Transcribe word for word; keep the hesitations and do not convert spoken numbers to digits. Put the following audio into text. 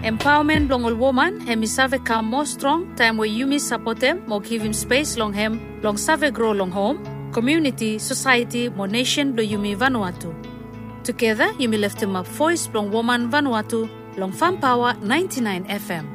Empowerment long all woman, hemi save come more strong, time where you miss support them, more give him space long hem, long save grow long home, community, society, more nation, lo yumi Vanuatu. Together, you may lift him up voice long woman Vanuatu, long Farm Power ninety-nine F M.